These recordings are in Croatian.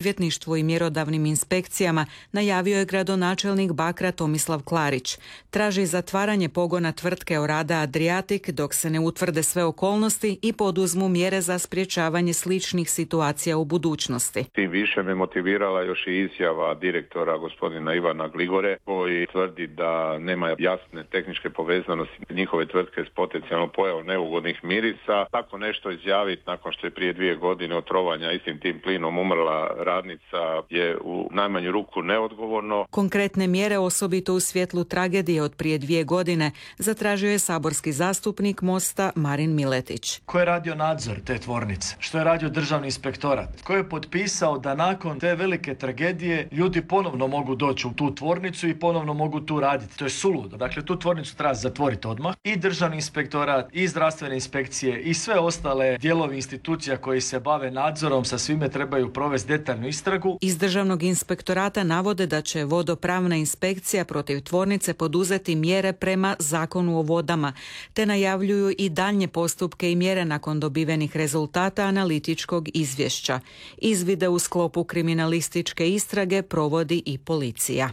odvjetništvu i mjerodavnim inspekcijama, najavio je gradonačelnik Bakra Tomislav Klarić. Traži zatvaranje pogona tvrtke Orada Adriatic dok se ne utvrde sve okolnosti i poduzmu mjere za sprječavanje sličnih situacija u budućnosti. Tim više me motivirala još i izjava direktora gospodina Ivana Gligore, koji tvrdi da nema jasne tehničke povezanosti njihove tvrtke s potencijalnom pojavom neugodnih mirisa. Tako nešto izjaviti nakon što je prije 2 godine od trovanja istim tim plinom umrla radnica je u najmanju ruku neodgovorno. Konkretne mjere, osobito u svjetlu tragedije od prije 2 godine, zatražio je saborski zastupnik Mosta Marin Miletić. Ko je radio nadzor te tvornice? Što je radio državni inspektorat? Ko je potpisao da nakon te velike tragedije ljudi ponovno mogu doći u tu tvornicu i ponovno mogu tu raditi? To je suludo. Dakle, tu tvornicu treba zatvoriti odmah. I državni inspektorat, i zdravstvene inspekcije, i sve ostale dijelovi institucija koji se bave nadzorom, sa svime trebaju provesti detaljnu istragu. Iz državnog inspektorata navode da će vodopravna inspekcija protiv tvornice poduzeti mjere prema Zakonu o vodama, te najavljuju i daljnje postupke i mjere nakon dobivenih rezultata analitičkog izvješća. Izvide u sklopu kriminalističke istrage provodi i policija.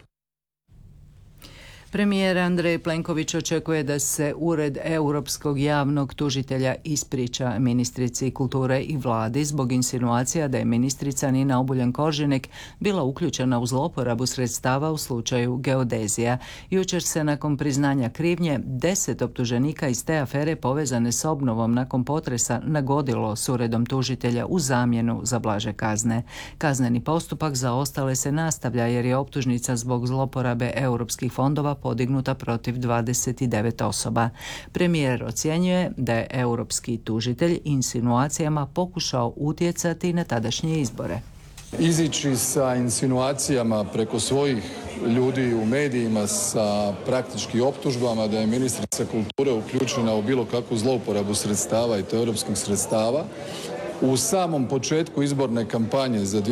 Premijer Andrej Plenković očekuje da se Ured europskog javnog tužitelja ispriča ministrici kulture i vladi zbog insinuacija da je ministrica Nina Obuljen-Koržinek bila uključena u zlouporabu sredstava u slučaju geodezija. Jučer se nakon priznanja krivnje 10 optuženika iz te afere povezane s obnovom nakon potresa nagodilo s Uredom tužitelja u zamjenu za blaže kazne. Kazneni postupak za ostale se nastavlja jer je optužnica zbog zlouporabe europskih fondova podignuta protiv 29 osoba. Premijer ocjenjuje da je europski tužitelj insinuacijama pokušao utjecati na tadašnje izbore. Izići sa insinuacijama preko svojih ljudi u medijima sa praktički optužbama da je ministrica kulture uključena u bilo kakvu zlouporabu sredstava i to europskih sredstava u samom početku izborne kampanje za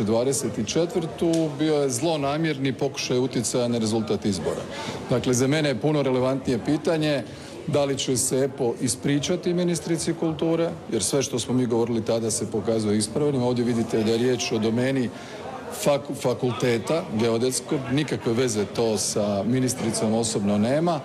2024. bio je zlonamjerni pokušaj utjecaja na rezultat izbora. Dakle, za mene je puno relevantnije pitanje da li će se EPO ispričati ministrici kulture, jer sve što smo mi govorili tada se pokazuje ispravnim. Ovdje vidite da je riječ o domeni fakulteta geodetskog, nikakve veze to sa ministricom osobno nema.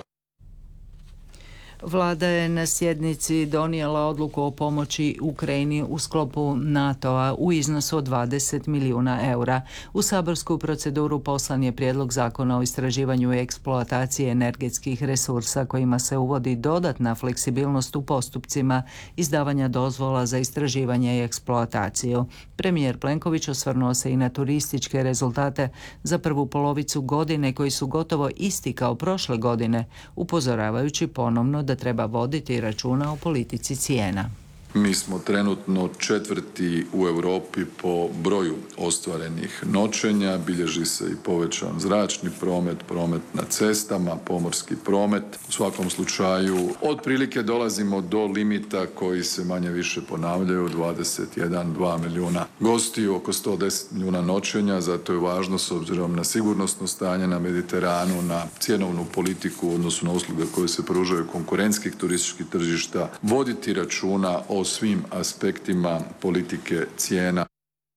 Vlada je na sjednici donijela odluku o pomoći Ukrajini u sklopu NATO-a u iznosu od 20 milijuna eura. U saborsku proceduru poslan je prijedlog zakona o istraživanju i eksploataciji energetskih resursa kojima se uvodi dodatna fleksibilnost u postupcima izdavanja dozvola za istraživanje i eksploataciju. Premijer Plenković osvrnuo se i na turističke rezultate za prvu polovicu godine koji su gotovo isti kao prošle godine, upozoravajući ponovno da treba voditi računa o politici cijena. Mi smo trenutno 4. u Europi po broju ostvarenih noćenja, bilježi se i povećan zračni promet, promet na cestama, pomorski promet. U svakom slučaju otprilike dolazimo do limita koji se manje više ponavljaju, 21-2 milijuna gostiju, oko 110 milijuna noćenja, zato je važno s obzirom na sigurnosno stanje na Mediteranu, na cjenovnu politiku u odnosu na usluge koje se pružaju konkurentskih turističkih tržišta, voditi računa o svim aspektima politike cijena.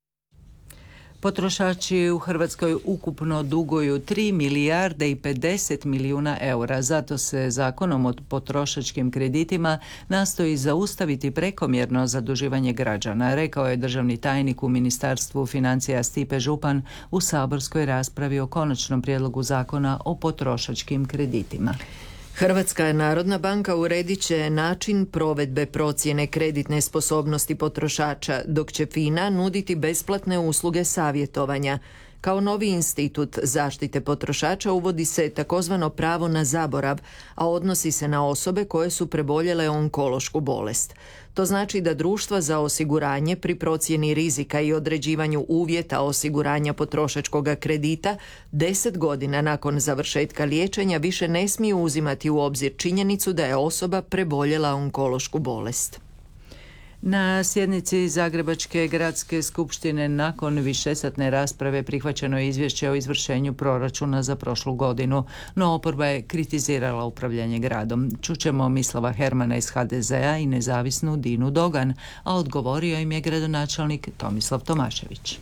Potrošači u Hrvatskoj ukupno duguju 3 milijarde i 50 milijuna eura. Zato se zakonom o potrošačkim kreditima nastoji zaustaviti prekomjerno zaduživanje građana, rekao je državni tajnik u Ministarstvu financija Stipe Župan u saborskoj raspravi o konačnom prijedlogu zakona o potrošačkim kreditima. Hrvatska narodna banka uredit će način provedbe procjene kreditne sposobnosti potrošača, dok će FINA nuditi besplatne usluge savjetovanja. Kao novi institut zaštite potrošača uvodi se takozvano pravo na zaborav, a odnosi se na osobe koje su preboljele onkološku bolest. To znači da društva za osiguranje pri procjeni rizika i određivanju uvjeta osiguranja potrošačkog kredita 10 godina nakon završetka liječenja više ne smiju uzimati u obzir činjenicu da je osoba preboljela onkološku bolest. Na sjednici Zagrebačke gradske skupštine nakon višesatne rasprave prihvaćeno je izvješće o izvršenju proračuna za prošlu godinu, no oporba je kritizirala upravljanje gradom. Čućemo Mislava Hermana iz HDZ-a i nezavisnu Dinu Dogan, a odgovorio im je gradonačelnik Tomislav Tomašević.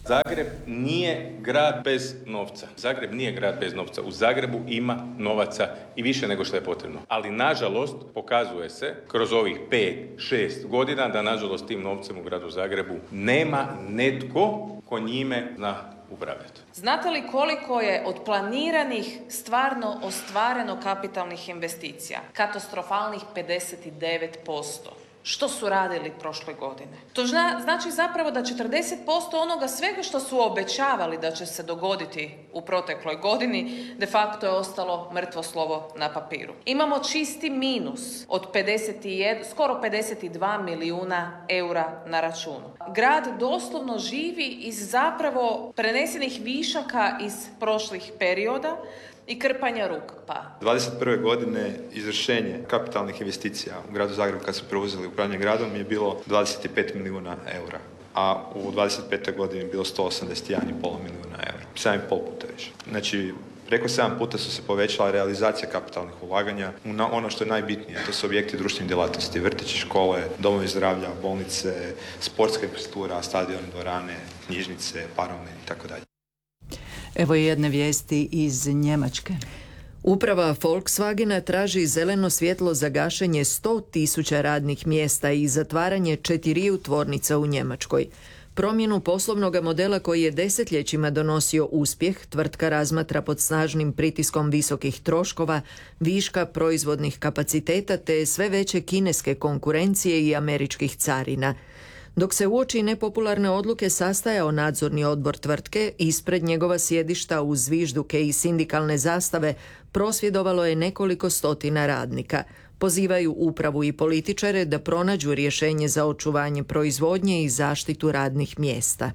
Zagreb nije grad bez novca. Zagreb nije grad bez novca. U Zagrebu ima novaca i više nego što je potrebno. Ali nažalost pokazuje se kroz ovih 5-6 godina da nažalost tim novcem u gradu Zagrebu nema netko ko njime zna upravljati. Znate li koliko je od planiranih stvarno ostvareno kapitalnih investicija? Katastrofalnih 59%. Što su radili prošle godine? To znači zapravo da 40% onoga svega što su obećavali da će se dogoditi u protekloj godini de facto je ostalo mrtvo slovo na papiru. Imamo čisti minus od skoro 52 milijuna eura na računu. Grad doslovno živi iz zapravo prenesenih višaka iz prošlih perioda i krpanja rupa. 21. godine izvršenje kapitalnih investicija u gradu Zagrebu kad su preuzeli upravljanje gradom je bilo 25 milijuna eura, a u 25. godini je bilo 181,5 milijuna eura. 7,5 puta više. Znači, preko 7 puta su se povećala realizacija kapitalnih ulaganja na ono što je najbitnije, to su objekti društvenih djelatnosti, vrtići, škole, domovi zdravlja, bolnice, sportska infrastruktura, stadioni, dvorane, knjižnice, paravne itd. Evo jedne vijesti iz Njemačke. Uprava Volkswagena traži zeleno svjetlo za gašenje 100.000 radnih mjesta i zatvaranje 4 tvornica u Njemačkoj. Promjenu poslovnog modela koji je desetljećima donosio uspjeh, tvrtka razmatra pod snažnim pritiskom visokih troškova, viška proizvodnih kapaciteta te sve veće kineske konkurencije i američkih carina. Dok se uoči nepopularne odluke sastajao nadzorni odbor tvrtke, ispred njegova sjedišta uz zvižduke i sindikalne zastave prosvjedovalo je nekoliko stotina radnika. Pozivaju upravu i političare da pronađu rješenje za očuvanje proizvodnje i zaštitu radnih mjesta.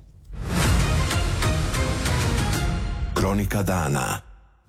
Kronika dana.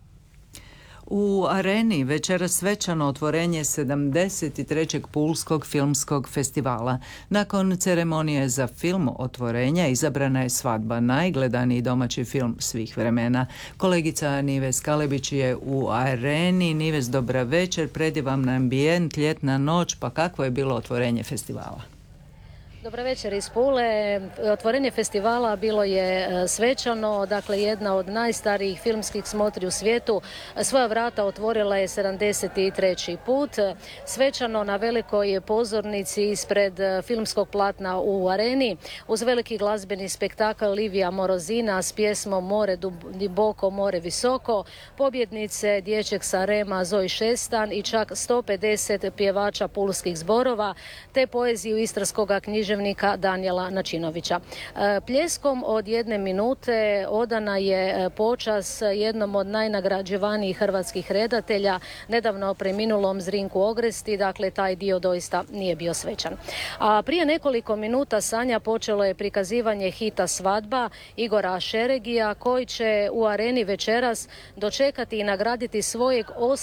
U Areni večeras svečano otvorenje 73. Pulskog filmskog festivala. Nakon ceremonije za film otvorenja izabrana je Svadba, najgledaniji domaći film svih vremena. Kolegica Nives Kalebić je u Areni. Nives, dobra večer, predivan ambijent, ljetna noć, pa kakvo je bilo otvorenje festivala? Dobar večer iz Pule. Otvorenje festivala bilo je svečano, dakle jedna od najstarijih filmskih smotri u svijetu. Svoja vrata otvorila je 73. put. Svečano na velikoj pozornici ispred filmskog platna u Areni uz veliki glazbeni spektakl Livija Morozina s pjesmom More duboko, more visoko, pobjednice dječjeg Sarema Zoji Šestan i čak 150 pjevača pulskih zborova te poeziju istarskog književnika Danijela Načinovića. Pljeskom od 1 minute odana je počast jednom od najnagrađivanijih hrvatskih redatelja, nedavno preminulom Zrinku Ogresti, dakle taj dio doista nije bio svečan. A prije nekoliko minuta Sanja počelo je prikazivanje hita Svadba Igora Šeregija koji će u Areni večeras dočekati i nagraditi svojeg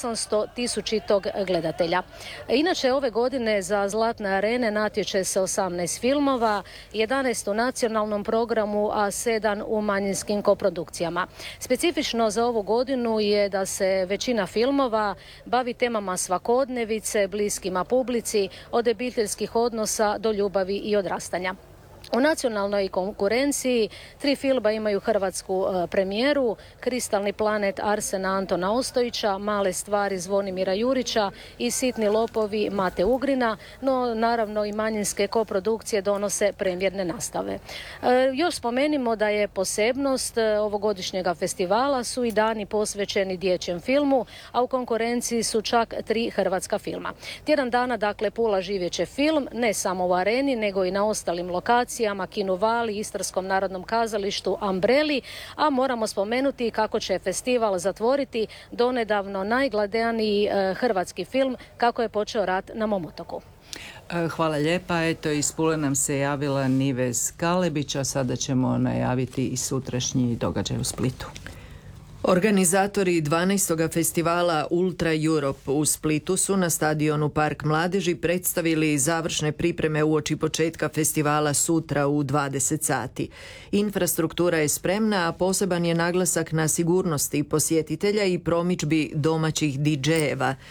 800.000 gledatelja. Inače ove godine za Zlatne arene natječe se 18 filmova, 11 u nacionalnom programu, a 7 u manjinskim koprodukcijama. Specifično za ovu godinu je da se većina filmova bavi temama svakodnevice, bliskima publici, od obiteljskih odnosa do ljubavi i odrastanja. U nacionalnoj konkurenciji 3 filma imaju hrvatsku premijeru: Kristalni planet Arsena Antona Ostojića, Male stvari Zvonimira Jurića i Sitni lopovi Mate Ugrina, no naravno i manjinske koprodukcije donose premijerne nastave. Još spomenimo da je posebnost ovogodišnjega festivala su i dani posvećeni dječjem filmu, a u konkurenciji su čak 3 hrvatska filma. Tjedan dana, dakle, Pula živjeće film, ne samo u Areni, nego i na ostalim lokacijama, Kinu Vali, Istarskom narodnom kazalištu, Ambreli, a moramo spomenuti kako će festival zatvoriti donedavno najgledaniji hrvatski film Kako je počeo rat na mom otoku. Hvala lijepa. Eto, iz Pule nam se javila Nives Kalebić, a sada ćemo najaviti i sutrašnji događaj u Splitu. Organizatori 12. festivala Ultra Europe u Splitu su na stadionu Park mladeži predstavili završne pripreme uoči početka festivala sutra u 20 sati. Infrastruktura je spremna, a poseban je naglasak na sigurnosti posjetitelja i promidžbi domaćih DJ-eva.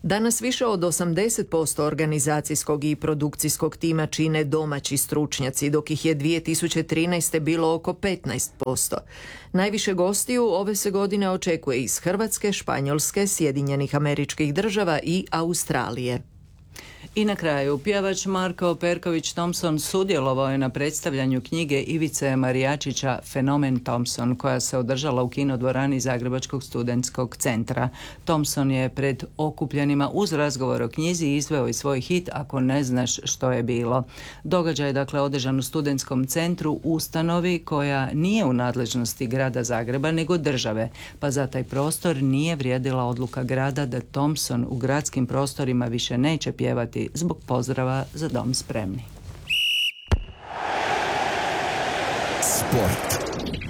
Danas više od 80% organizacijskog i produkcijskog tima čine domaći stručnjaci, dok ih je 2013. bilo oko 15%. Najviše gostiju ove se godine očekuje iz Hrvatske, Španjolske, Sjedinjenih Američkih Država i Australije. I na kraju, pjevač Marko Perković Thompson sudjelovao je na predstavljanju knjige Ivice Marijačića Fenomen Thompson, koja se održala u kinodvorani Zagrebačkog studentskog centra. Thompson je pred okupljenima uz razgovor o knjizi izveo i svoj hit Ako ne znaš što je bilo. Događaj je dakle održan u studentskom centru, ustanovi koja nije u nadležnosti grada Zagreba nego države, pa za taj prostor nije vrijedila odluka grada da Thompson u gradskim prostorima više neće pjevati zbog pozdrava Za dom spremni. Sport.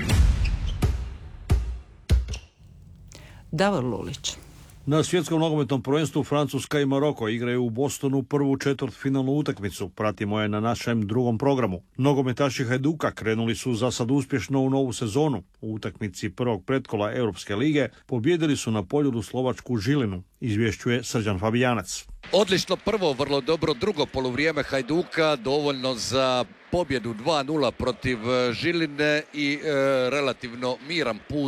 Davor Lulić. Na svjetskom nogometnom prvenstvu Francuska i Maroko igraju u Bostonu prvu četvrtfinalnu utakmicu. Pratimo je na našem drugom programu. Nogometaši Hajduka krenuli su za sad uspješno u novu sezonu. U utakmici prvog pretkola Europske lige pobijedili su na Poljudu slovačku Žilinu, izvješćuje Srđan Fabijanac. Odlično prvo, vrlo dobro drugo poluvrijeme Hajduka, dovoljno za pobjedu 2-0 protiv Žiline i relativno miran put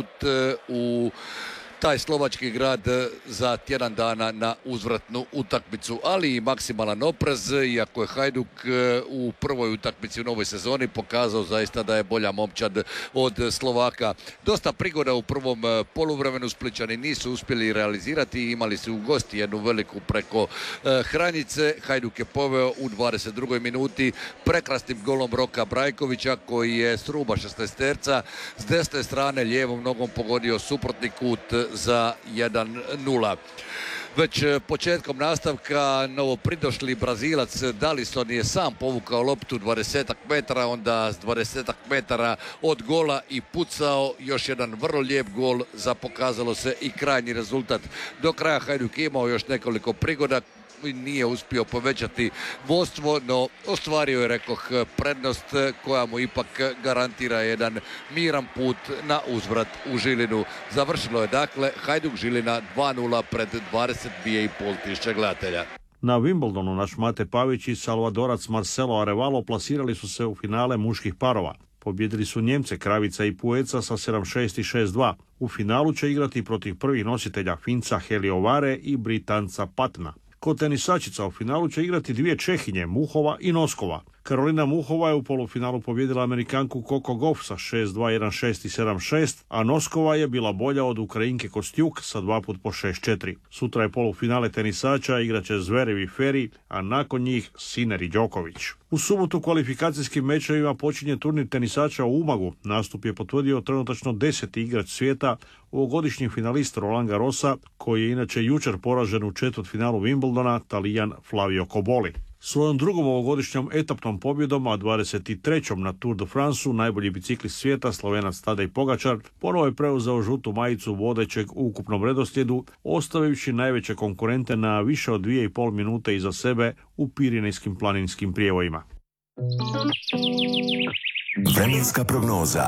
u taj slovački grad za tjedan dana na uzvratnu utakmicu, ali i maksimalan oprez, iako je Hajduk u prvoj utakmici u novoj sezoni pokazao zaista da je bolja momčad od Slovaka. Dosta prigoda u prvom poluvremenu, Splićani nisu uspjeli realizirati i imali su u gosti jednu veliku preko Hranjice. Hajduk je poveo u 22. minuti prekrasnim golom Roka Brajkovića, koji je s ruba 16-terca s desne strane lijevom nogom pogodio suprotni kut za 1-0. Već početkom nastavka novopridošli Brazilac Dallison je sam povukao loptu 20 metara, onda s 20 metara od gola i pucao još jedan vrlo lijep gol za pokazalo se i krajnji rezultat. Do kraja Hajduk je imao još nekoliko prigoda, nije uspio povećati vodstvo, no ostvario je, rekoh, prednost koja mu ipak garantira jedan miran put na uzvrat u Žilinu. Završilo je dakle Hajduk Žilina 2-0 pred 22.500 gledatelja. Na Wimbledonu naš Mate Pavić i Salvadorac Marcelo Arevalo plasirali su se u finale muških parova. Pobjedili su Njemce Kravica i Pueca sa 7-6 i 6-2. U finalu će igrati protiv prvih nositelja Finca Heliovare i Britanca Patna. Kod tenisačica u finalu će igrati dvije Čehinje, Muhova i Noskova. Karolina Muhova je u polufinalu pobjedila Amerikanku Coco Gauff sa 6-2, 1-6 i 7-6, a Noskova je bila bolja od Ukrajinke Kostjuk sa 2 put po 6-4. Sutra je polufinale tenisača, igraće Zverev i Ferry, a nakon njih Sinner i Đoković. U subotu kvalifikacijskim mečevima počinje turnir tenisača u Umagu. Nastup je potvrdio trenutačno 10. igrač svijeta, ovogodišnji finalist Roland Garrosa, koji je inače jučer poražen u četvrtfinalu Wimbledona, Talijan Flavio Cobolli. Svojom drugom ovogodišnjom etapnom pobjedom, a 23. na Tour de France-u, najbolji biciklist svijeta, Slovenac Tadej Pogačar, ponovo je preuzeo žutu majicu vodećeg u ukupnom redoslijedu, ostavivši najveće konkurente na više od 2,5 minute iza sebe u pirinejskim planinskim prijevojima. Vremenska prognoza.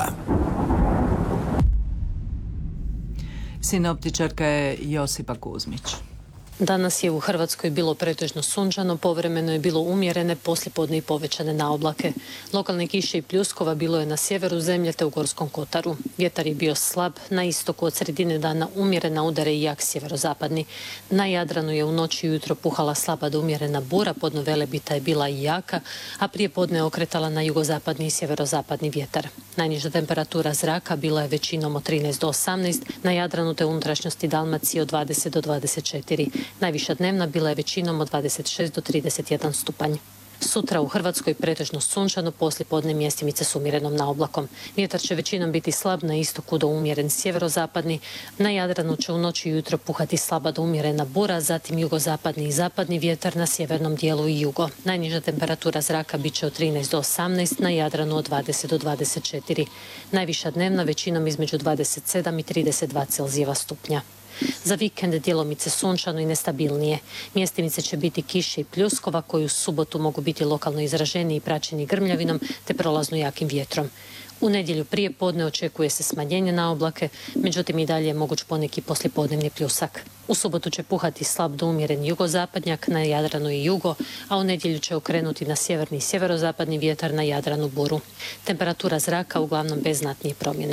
Sinoptičarka je Josipa Kuzmić. Danas je u Hrvatskoj bilo pretežno sunčano, povremeno je bilo umjerene, poslijepodne i povećane naoblake. Lokalne kiše i pljuskova bilo je na sjeveru zemlje te u Gorskom kotaru. Vjetar je bio slab, na istoku od sredine dana umjerena udare i jak sjeverozapadni. Na Jadranu je u noći i ujutro puhala slaba do umjerena bura, podno Velebita je bila i jaka, a prije podne je okretala na jugozapadni i sjeverozapadni vjetar. Najniža temperatura zraka bila je većinom od 13 do 18, na Jadranu te unutrašnjosti Dalmacije od 20 do 24. Najviša dnevna bila je većinom od 26 do 31 stupanj. Sutra u Hrvatskoj pretežno sunčano, poslijepodne mjestimice s umjerenom naoblakom. Vjetar će većinom biti slab na istoku do umjeren sjeverozapadni. Na Jadranu će u noći i jutro puhati slaba do umjerena bura, zatim jugozapadni i zapadni vjetar na sjevernom dijelu i jugo. Najniža temperatura zraka bit će od 13 do 18, na Jadranu od 20 do 24. Najviša dnevna većinom između 27 i 32 Celzijeva stupnja. Za vikend djelomice sunčano i nestabilnije. Mjestimice će biti kiše i pljuskova koji u subotu mogu biti lokalno izraženi i praćeni grmljavinom te prolazno jakim vjetrom. U nedjelju prije podne očekuje se smanjenje na oblake, međutim i dalje je moguć poneki poslijepodnevni pljusak. U subotu će puhati slab do umjeren jugozapadnjak na Jadranu i jugo, a u nedjelju će okrenuti na sjeverni i sjeverozapadni vjetar na Jadranu buru. Temperatura zraka uglavnom bez znatnije promjene.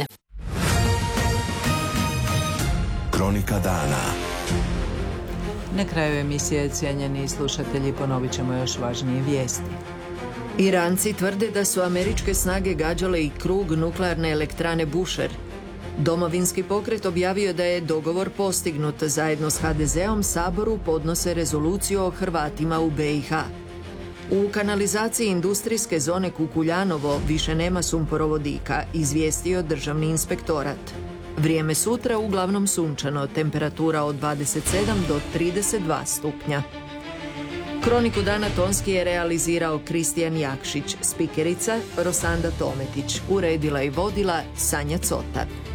Kronika dana. Na kraju emisije, cijenjeni slušatelji, ponovit ćemo još važnije vijesti. Iranci tvrde da su američke snage gađale i krug nuklearne elektrane Bushehr. Domovinski pokret objavio da je dogovor postignut. Zajedno s HDZ-om Saboru podnose rezoluciju o Hrvatima u BiH. U kanalizaciji industrijske zone Kukuljanovo više nema sumporovodika, izvijestio Državni inspektorat. Vrijeme sutra uglavnom sunčano, temperatura od 27 do 32 stupnja. Kroniku dana tonski je realizirao Kristijan Jakšić, spikerica Rosanda Tometić, uredila i vodila Sanja Cotar.